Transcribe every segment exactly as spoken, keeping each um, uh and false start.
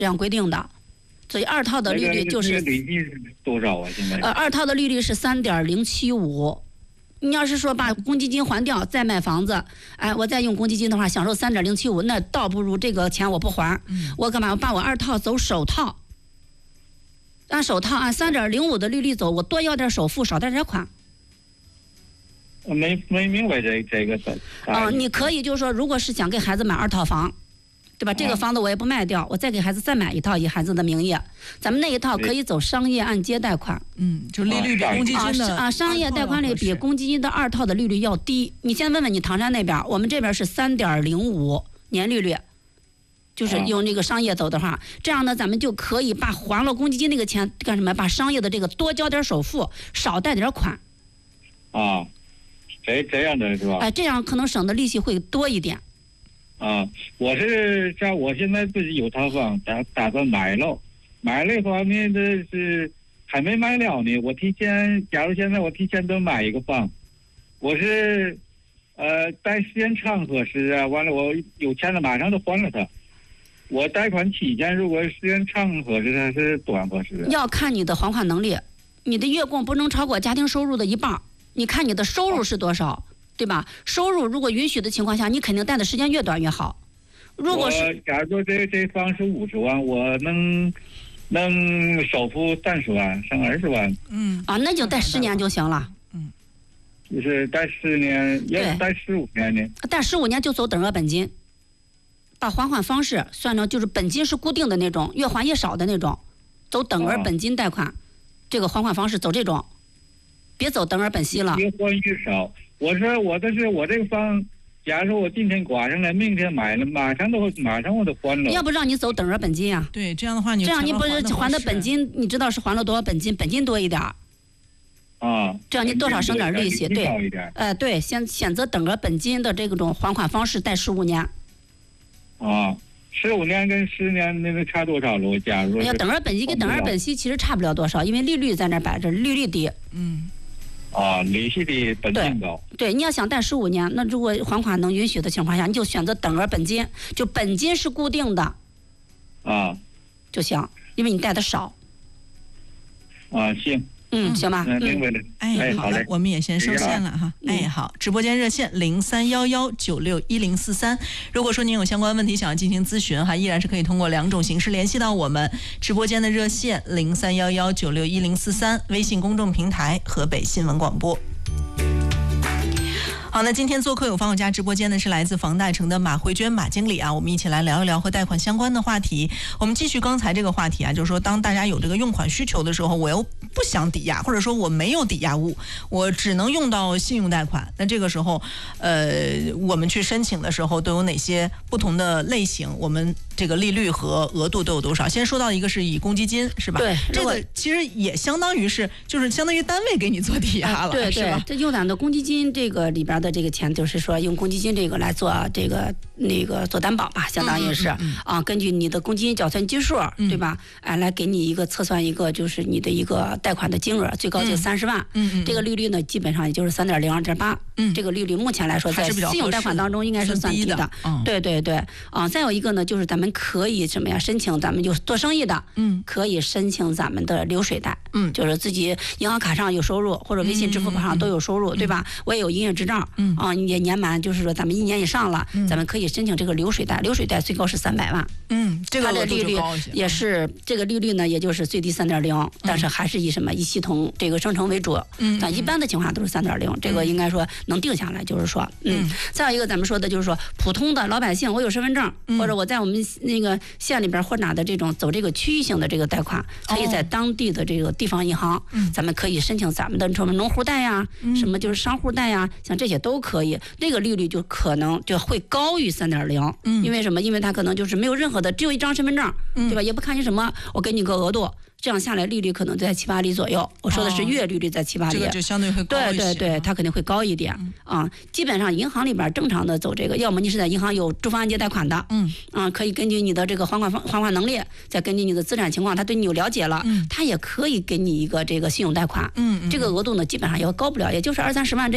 这样规定的。所以二套的利率就是利率是多少啊？现在呃，二套的利率是三点零七五。你要是说把公积金还掉再买房子，哎，我再用公积金的话享受三点零七五，那倒不如这个钱我不还， 嗯、 我干嘛？我把我二套走首套，按首套按三点零五的利率走，我多要点首付，少点点款。 没没明白这这个的。 啊、呃，你可以就是说，如果是想给孩子买二套房。对吧？这个房子我也不卖掉，我再给孩子再买一套以孩子的名义，咱们那一套可以走商业按揭贷款。 嗯，就利率比公积金的啊，商业贷款里比公积金的二套的利率要低。你先问问你唐山那边，我们这边是三点零五年利率，就是用那个商业走的话，这样呢，咱们就可以把还了公积金那个钱干什么？把商业的这个多交点首付，少贷点款。 啊，这这样的是吧？ 哎，这样可能省的利息会多一点。 啊，我是像我现在自己有套房，打打算买了，买了方面的是还没买了呢。我提前，假如现在我提前都买一个房，我是呃贷时间长合适啊，完了我有钱了马上就还了它。我贷款期间如果时间长合适还是短合适？ 要看你的还款能力，你的月供不能超过家庭收入的一半，你看你的收入是多少。啊，对吧？收入如果允许的情况下，你肯定贷的时间越短越好。如果是假如说这这房是五十万，我能能首付三十万，剩二十万。 嗯啊，那就贷十年就行了。 嗯， 就是贷十年，要贷十五年呢？ 贷十五年就走等额本金，把还款方式算成就是本金是固定的那种，越还越少的那种，走等额本金贷款，啊、这个还款方式走这种，别走等额本息了。 越还越少。我说我的是我这个房，假如说我今天挂上来，明天买了，马上都马上我都还了。 要不让你走等额本金啊？ 对，这样的话你这样你不是还的本金，你知道是还了多少本金？本金多一点啊， 这样你多少省点利息？对，呃，对，先选择等额本金的这种还款方式，贷十五年。 啊，十五年跟十年那个差多少了？我假如说， 哎呀，等额本金跟等额本息其实差不了多少，因为利率在那摆着，利率低。 嗯。 啊，利息比本金高。 对，你要想贷十五年，那如果还款能允许的情况下，你就选择等额本金，就本金是固定的， 啊， 就行，因为你贷的少。 啊，行。 嗯，行吧。 嗯，明白了。 哎，好嘞，我们也先收线了哈。哎，好，直播间热线零三幺幺九六一零四三。如果说您有相关问题想要进行咨询哈，依然是可以通过两种形式联系到我们直播间的热线零三幺幺九六一零四三，微信公众平台河北新闻广播。好，那今天做客有房有家直播间的是来自房贷城的马慧娟马经理啊，我们一起来聊一聊和贷款相关的话题。我们继续刚才这个话题啊，就是说当大家有这个用款需求的时候，我又不想抵押，或者说我没有抵押物，我只能用到信用贷款。那这个时候，呃，我们去申请的时候都有哪些不同的类型？我们这个利率和额度都有多少？先说到一个是以公积金是吧？ 对， 这个其实也相当于是就是相当于单位给你做抵押了， 啊、对对， 是吧？ 这用咱的公积金这个里边的这个钱，就是说用公积金这个来做这个那个做担保吧，相当于是、 嗯嗯嗯、 啊，根据你的公积金缴算基数， 嗯、 对吧？哎，来给你一个测算一个就是你的一个贷款的金额，最高就三十万。 嗯嗯， 这个利率呢，基本上也就是三点零二点八。嗯，这个利率目前来说，在信用贷款当中应该是算低的。 的嗯、 对对对，啊，再有一个呢，就是咱们可以什么呀？申请咱们就做生意的， 嗯， 可以申请咱们的流水贷， 嗯， 就是自己银行卡上有收入，或者微信、支付宝上都有收入， 嗯、 对吧？我也有营业执照， 嗯， 啊，也年满，就是说咱们一年以上了， 嗯、 咱们可以申请这个流水贷，流水贷最高是三百万， 嗯，这个它的利率也是这个利率呢，也就是最低三点零，但是还是以什么以系统这个生成为主， 嗯， 但一般的情况都是三点零，这个应该说能定下来，就是说，嗯，再有一个咱们说的就是说普通的老百姓，我有身份证， 嗯、 或者我在我们那个县里边或哪的这种走这个区域性的这个贷款，可以在当地的这个地方银行， 嗯、 咱们可以申请咱们的什么农户贷呀， 嗯、 什么就是商户贷呀，像这些都可以，这个利率就可能就会高于三点零，因为什么？因为它可能就是没有任何的，只有一张身份证， 嗯、 对吧？也不看你什么，我给你个额度。这样下来利率可能在七八厘左右，我说的是月利率在七八厘， 这个就相对会高一些。 对对对，它肯定会高一点、嗯、啊。基本上银行里边正常的走这个，要么你是在银行有住房按揭贷款的， 嗯啊，可以根据你的这个还款还款能力，再根据你的资产情况，他对你有了解了， 嗯， 他也可以给你一个这个信用贷款， 嗯嗯， 这个额度呢基本上也高不了，也就是二三十万这样。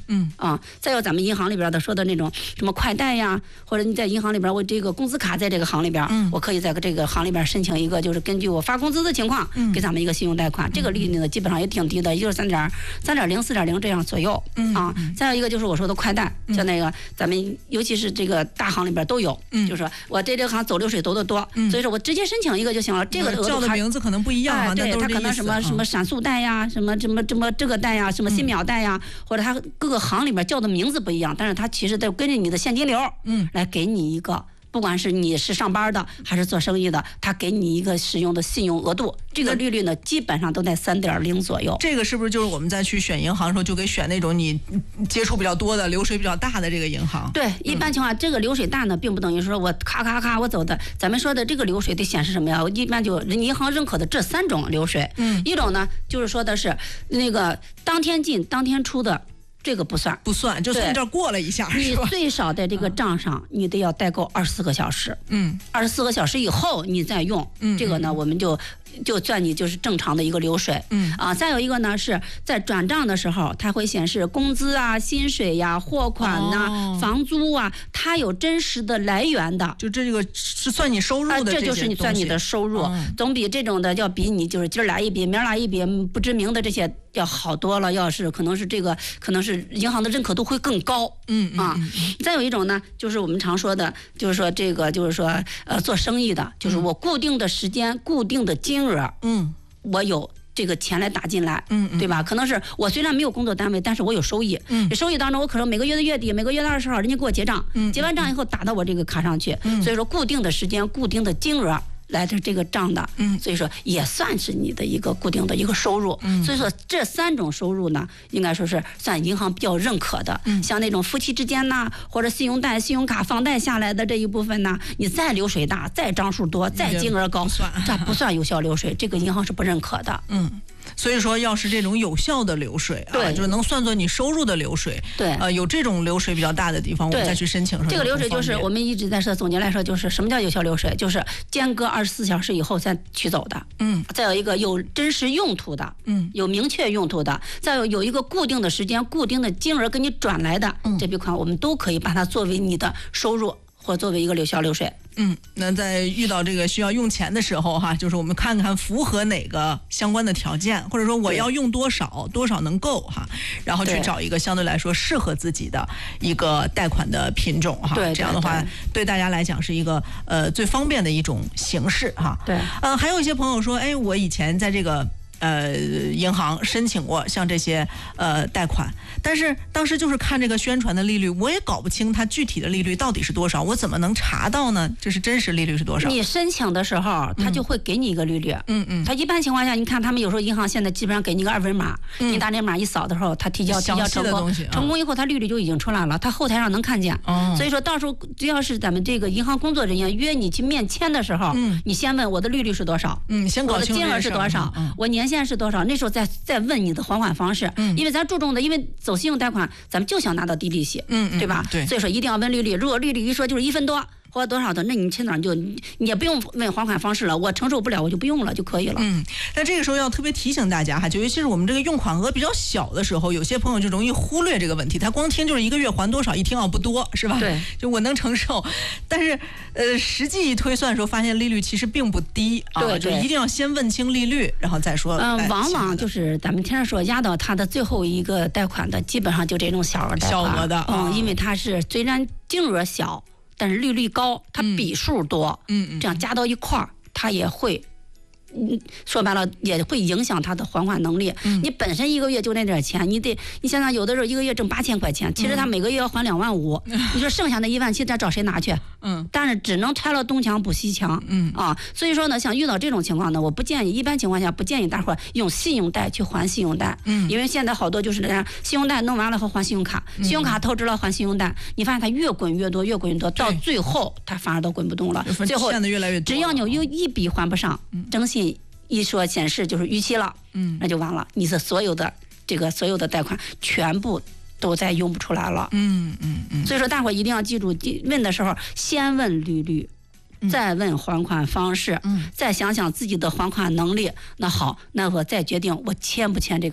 嗯啊，再有咱们银行里边的说的那种什么快贷呀，或者你在银行里边，我这个工资卡在这个行里边， 嗯、 我可以在这个行里边申请一个，就是根据我发工资的情况， 嗯、 给咱们一个信用贷款，这个利率呢基本上也挺低的，也就是三点三点零、四点零这样左右、 嗯、 啊。再有一个就是我说的快贷，像那个咱们尤其是这个大行里边都有， 嗯、 就是说我这这行走流水走得多， 嗯、 所以说我直接申请一个就行了。这个额叫的名字可能不一样啊， 哎、对，它可能什么、 嗯、 什么闪速贷呀，什么什么什么这个贷呀，什么新秒贷呀，嗯、或者它各个行里边叫的名字不一样，但是它其实都根据你的现金流， 嗯， 来给你一个。不管是你是上班的还是做生意的，他给你一个使用的信用额度，这个利率呢基本上都在三点零左右。 这个是不是就是我们在去选银行的时候就给选那种你接触比较多的、流水比较大的这个银行？ 对，一般情况、嗯、这个流水大呢，并不等于说我咔咔咔我走的。咱们说的这个流水得显示什么呀？我一般就银行认可的这三种流水。 嗯， 一种呢就是说的是那个当天进当天出的。这个不算， 不算，就从这儿过了一下， 你最少在这个账上，你得要代购二十四个小时。 嗯， 二十四个小时以后你再用， 嗯， 这个呢，我们就就算你就是正常的一个流水。 嗯啊，再有一个呢是在转账的时候，它会显示工资啊、薪水呀、货款呐、 哦、 房租啊，它有真实的来源的。 就这个是算你收入的、啊， 这就是你算你的收入， 嗯、 总比这种的要比你就是今儿来一笔，明儿来一笔不知名的这些要好多了。要是可能是这个，可能是银行的认可度会更高。 嗯啊， 嗯嗯再有一种呢，就是我们常说的，就是说这个，就是说呃，做生意的，就是我固定的时间、固定的金额， 嗯， 我有这个钱来打进来， 嗯嗯， 对吧？可能是我虽然没有工作单位，但是我有收益， 嗯， 收益当中我可能每个月的月底、每个月的二十号，人家给我结账， 嗯， 结完账以后打到我这个卡上去， 嗯， 所以说固定的时间、固定的金额。来的这个账的， 嗯， 所以说也算是你的一个固定的一个收入， 嗯， 所以说这三种收入呢，应该说是算银行比较认可的， 嗯， 像那种夫妻之间呐，或者信用贷、信用卡、房贷下来的这一部分呢，你再流水大、再张数多、再金额高，这不算有效流水，这个银行是不认可的， 嗯。所以说，要是这种有效的流水啊， 对， 就是能算作你收入的流水， 对， 呃，有这种流水比较大的地方，我们再去申请。 这个流水就是我们一直在说，总结来说，就是什么叫有效流水？就是间隔二十四小时以后再取走的。 嗯， 再有一个有真实用途的， 嗯， 有明确用途的，再有有一个固定的时间、固定的金额给你转来的， 嗯， 这笔款我们都可以把它作为你的收入。或作为一个有效流水。 嗯，那在遇到这个需要用钱的时候哈，就是我们看看符合哪个相关的条件，或者说我要用多少，多少能够哈，然后去找一个相对来说适合自己的一个贷款的品种哈。 对， 这样的话对大家来讲是一个呃最方便的一种形式哈。 对， 呃，还有一些朋友说，哎，我以前在这个。呃，银行申请过像这些呃贷款，但是当时就是看这个宣传的利率，我也搞不清它具体的利率到底是多少，我怎么能查到呢？这是真实利率是多少？ 你申请的时候，他就会给你一个利率。 嗯嗯。 他一般情况下，你看他们有时候银行现在基本上给你个二维码，嗯、你打这码一扫的时候，他提交提交成功， 啊、 成功以后，他利率就已经出来了，他后台上能看见。 哦。 所以说到时候只要是咱们这个银行工作人员约你去面签的时候， 嗯， 你先问我的利率是多少， 嗯，先搞清楚我的金额是多少， 嗯、 我年限是多少，那时候。再再问你的还款方式， 嗯， 因为咱注重的，因为走信用贷款，咱们就想拿到低利息， 嗯， 对吧？ 对， 所以说一定要问利率。如果利率一说就是一分多或者多少的，那你现在就你也不用问还款方式了，我承受不了我就不用了就可以了。 嗯，但这个时候要特别提醒大家哈，就尤其是我们这个用款额比较小的时候，有些朋友就容易忽略这个问题。他光听就是一个月还多少，一听啊不多是吧？ 对， 就我能承受，但是呃实际一推算的时候，发现利率其实并不低啊， 对， 就一定要先问清利率，然后再说。 嗯、呃，往往就是咱们天天说压到他的最后一个贷款的，基本上就这种小额贷款， 小额的， 嗯，因为它是虽然金额小。但是利率高，它笔数多， 嗯嗯， 这样加到一块儿，它也会，嗯，说白了也会影响它的还款能力。 嗯、 你本身一个月就那点钱，你得，你想想有的时候一个月挣八千块钱，其实他每个月要还两万五， 嗯、 你说剩下那一万七，咱找谁拿去？ 嗯， 但是只能拆了东墙补西墙， 嗯啊，所以说呢，像遇到这种情况呢，我不建议，一般情况下不建议大伙儿用信用贷去还信用贷， 嗯， 因为现在好多就是这样，信用贷弄完了后还信用卡， 嗯、 信用卡透支了还信用贷，你发现它越滚越多，越滚越多，到最后它反而都滚不动了，最后欠的越来越多， 只要你有一笔还不上， 嗯、 征信一说显示就是逾期了， 嗯， 那就完了，你是所有的这个所有的贷款全部都再用不出来了， 嗯嗯嗯， 所以说大伙儿一定要记住，问的时候先问利率。再问还款方式， 嗯， 再想想自己的还款能力，那好，那我再决定我签不签这个字。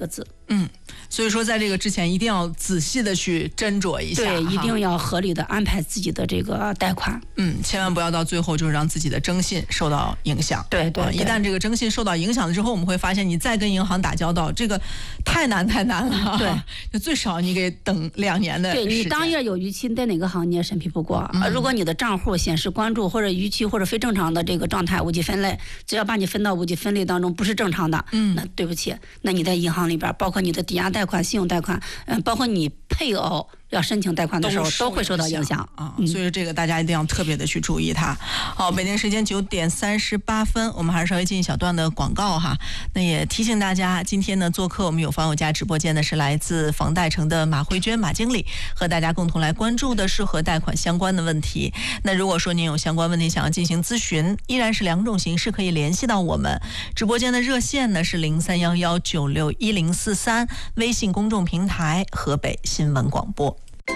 嗯。所以说，在这个之前一定要仔细的去斟酌一下， 对，一定要合理的安排自己的这个贷款。 嗯，千万不要到最后就是让自己的征信受到影响。 对 对, 对、啊， 一旦这个征信受到影响了之后，我们会发现你再跟银行打交道，这个太难太难了。 对， 就最少你给等两年的时间。 对，你当月有逾期，在哪个行你也审批不过。嗯、如果你的账户显示关注或者逾期或者非正常的这个状态无级分类，只要把你分到无级分类当中不是正常的，嗯，那对不起，那你在银行里边，包括你的抵押贷款、信用贷款。嗯，包括你配偶要申请贷款的时候都会受到影响啊、嗯，所以这个大家一定要特别的去注意它。好，北京时间九点三十八分，我们还是稍微进一小段的广告哈。那也提醒大家，今天呢做客我们有房有家直播间的是来自房贷城的马慧娟马经理，和大家共同来关注的是和贷款相关的问题。那如果说您有相关问题想要进行咨询，依然是两种形式可以联系到我们。直播间的热线呢是零三幺幺九六一零四三，微信公众平台河北新闻广播。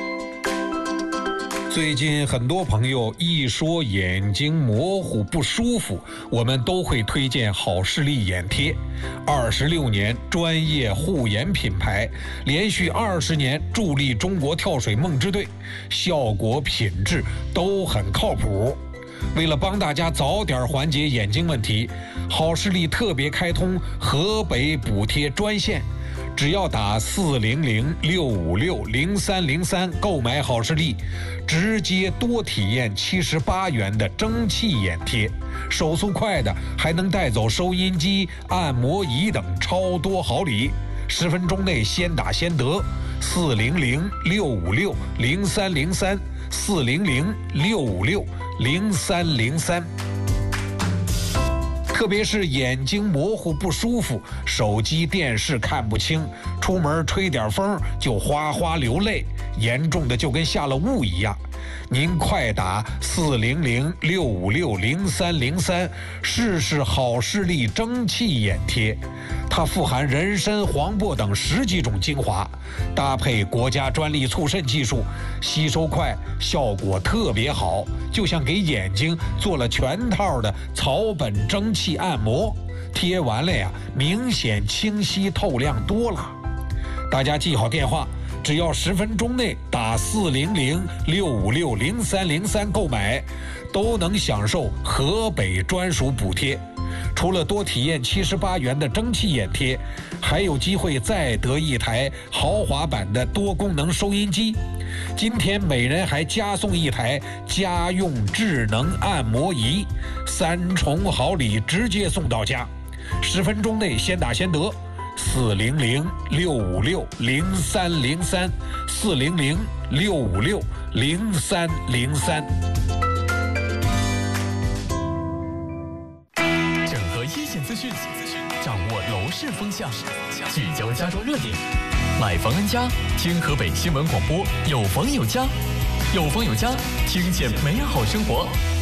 最近很多朋友一说眼睛模糊不舒服，我们都会推荐好视力眼贴。二十六年专业护眼品牌，连续二十年助力中国跳水梦之队，效果品质都很靠谱。为了帮大家早点缓解眼睛问题，好视力特别开通河北补贴专线。只要打四零零六五六零三零三购买好视力，直接多体验七十八元的蒸汽眼贴，手速快的还能带走收音机、按摩仪等超多好礼，十分钟内先打先得。四零零六五六零三零三，四零零六五六零三零三。特别是眼睛模糊不舒服，手机电视看不清，出门吹点风就哗哗流泪，严重的就跟下了雾一样。您快打四零零六五六零三零三试试好视力蒸汽眼贴，它富含人参、黄柏等十几种精华，搭配国家专利促渗技术，吸收快，效果特别好，就像给眼睛做了全套的草本蒸汽按摩，贴完了呀，明显清晰透亮多了。大家记好电话，只要十分钟内打四零零六五六零三零三购买，都能享受河北专属补贴。除了多体验七十八元的蒸汽眼贴，还有机会再得一台豪华版的多功能收音机。今天每人还加送一台家用智能按摩仪，三重好礼直接送到家，十分钟内先打先得。四零零六五六零三零三，四零零六五六零三零三。 整合一线资讯，掌握楼市风向，聚焦家装热点，买房安家，听河北新闻广播，有房有家，有房有家，听见美好生活。